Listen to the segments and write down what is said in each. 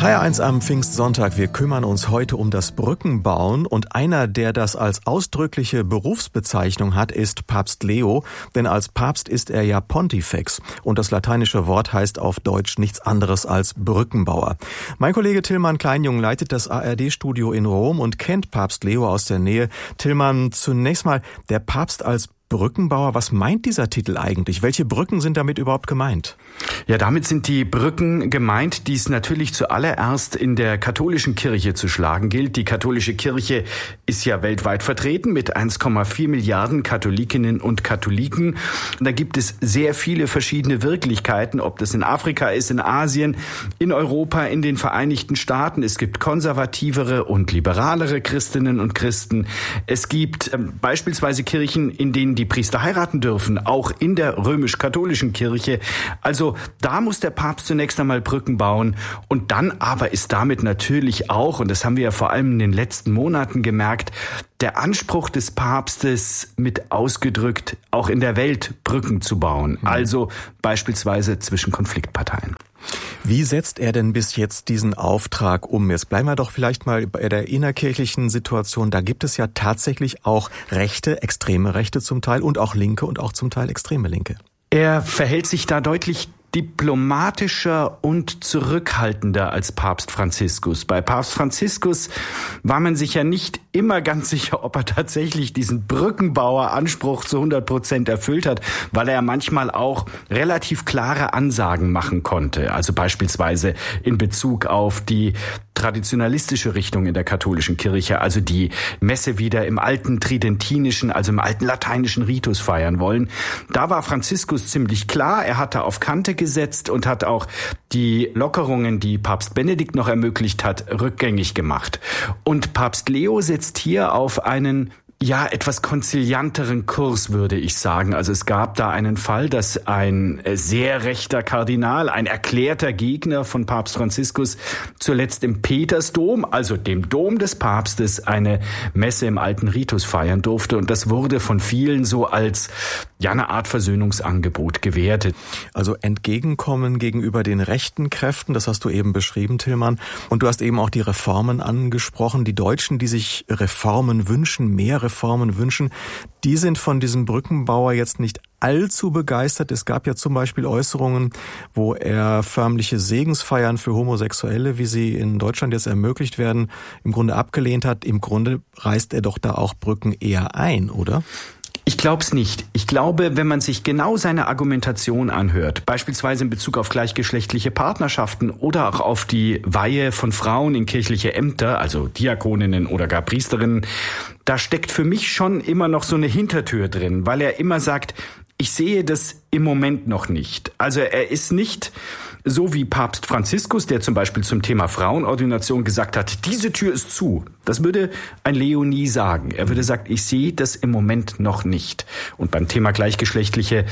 HR1 am Pfingstsonntag. Wir kümmern uns heute um das Brückenbauen und einer, der das als ausdrückliche Berufsbezeichnung hat, ist Papst Leo, denn als Papst ist er ja Pontifex und das lateinische Wort heißt auf Deutsch nichts anderes als Brückenbauer. Mein Kollege Tilman Kleinjung leitet das ARD-Studio in Rom und kennt Papst Leo aus der Nähe. Tilman, zunächst mal, der Papst als Brückenbauer, was meint dieser Titel eigentlich? Welche Brücken sind damit überhaupt gemeint? Ja, damit sind die Brücken gemeint, die es natürlich zuallererst in der katholischen Kirche zu schlagen gilt. Die katholische Kirche ist ja weltweit vertreten mit 1,4 Milliarden Katholikinnen und Katholiken. Und da gibt es sehr viele verschiedene Wirklichkeiten, ob das in Afrika ist, in Asien, in Europa, in den Vereinigten Staaten. Es gibt konservativere und liberalere Christinnen und Christen. Es gibt beispielsweise Kirchen, in denen die Priester heiraten dürfen, auch in der römisch-katholischen Kirche. Also da muss der Papst zunächst einmal Brücken bauen und dann aber ist damit natürlich auch, und das haben wir ja vor allem in den letzten Monaten gemerkt, der Anspruch des Papstes mit ausgedrückt, auch in der Welt Brücken zu bauen, also beispielsweise zwischen Konfliktparteien. Wie setzt er denn bis jetzt diesen Auftrag um? Jetzt bleiben wir doch vielleicht mal bei der innerkirchlichen Situation. Da gibt es ja tatsächlich auch Rechte, extreme Rechte zum Teil und auch Linke und auch zum Teil extreme Linke. Er verhält sich da deutlich diplomatischer und zurückhaltender als Papst Franziskus. Bei Papst Franziskus war man sich ja nicht immer ganz sicher, ob er tatsächlich diesen Brückenbaueranspruch zu 100% erfüllt hat, weil er manchmal auch relativ klare Ansagen machen konnte. Also beispielsweise in Bezug auf die traditionalistische Richtung in der katholischen Kirche, also die Messe wieder im alten tridentinischen, also im alten lateinischen Ritus feiern wollen. Da war Franziskus ziemlich klar, er hatte auf Kante gesetzt und hat auch die Lockerungen, die Papst Benedikt noch ermöglicht hat, rückgängig gemacht. Und Papst Leo setzt hier auf einen etwas konzilianteren Kurs, würde ich sagen. Also es gab da einen Fall, dass ein sehr rechter Kardinal, ein erklärter Gegner von Papst Franziskus, zuletzt im Petersdom, also dem Dom des Papstes, eine Messe im alten Ritus feiern durfte. Und das wurde von vielen so als eine Art Versöhnungsangebot gewertet. Also Entgegenkommen gegenüber den rechten Kräften, das hast du eben beschrieben, Tilman. Und du hast eben auch die Reformen angesprochen. Die Deutschen, die sich Reformen wünschen, mehr Reformen wünschen, die sind von diesem Brückenbauer jetzt nicht allzu begeistert. Es gab ja zum Beispiel Äußerungen, wo er förmliche Segensfeiern für Homosexuelle, wie sie in Deutschland jetzt ermöglicht werden, im Grunde abgelehnt hat. Im Grunde reißt er doch da auch Brücken eher ein, oder? Ich glaube es nicht. Ich glaube, wenn man sich genau seine Argumentation anhört, beispielsweise in Bezug auf gleichgeschlechtliche Partnerschaften oder auch auf die Weihe von Frauen in kirchliche Ämter, also Diakoninnen oder gar Priesterinnen, da steckt für mich schon immer noch so eine Hintertür drin, weil er immer sagt, ich sehe das im Moment noch nicht. Also er ist nicht so wie Papst Franziskus, der zum Beispiel zum Thema Frauenordination gesagt hat, diese Tür ist zu. Das würde ein Leo nie sagen. Er würde sagen, ich sehe das im Moment noch nicht. Und beim Thema gleichgeschlechtliche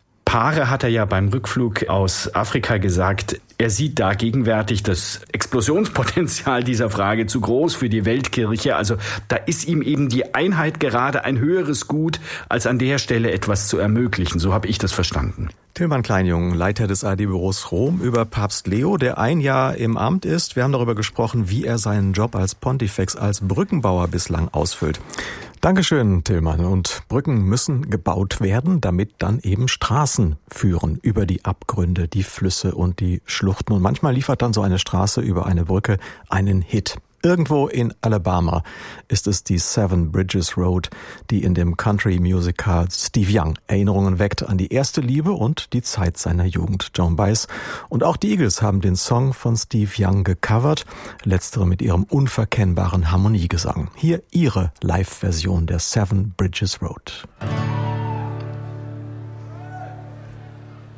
Paare hat er ja beim Rückflug aus Afrika gesagt, er sieht da gegenwärtig das Explosionspotenzial dieser Frage zu groß für die Weltkirche. Also da ist ihm eben die Einheit gerade ein höheres Gut, als an der Stelle etwas zu ermöglichen. So habe ich das verstanden. Tilman Kleinjung, Leiter des ARD-Büros Rom, über Papst Leo, der ein Jahr im Amt ist. Wir haben darüber gesprochen, wie er seinen Job als Pontifex, als Brückenbauer bislang ausfüllt. Dankeschön, Tilman. Und Brücken müssen gebaut werden, damit dann eben Straßen führen über die Abgründe, die Flüsse und die Schluchten. Und manchmal liefert dann so eine Straße über eine Brücke einen Hit. Irgendwo in Alabama ist es die Seven Bridges Road, die in dem Country-Musical Steve Young Erinnerungen weckt an die erste Liebe und die Zeit seiner Jugend. Joan Baez und auch die Eagles haben den Song von Steve Young gecovert, letztere mit ihrem unverkennbaren Harmoniegesang. Hier ihre Live-Version der Seven Bridges Road.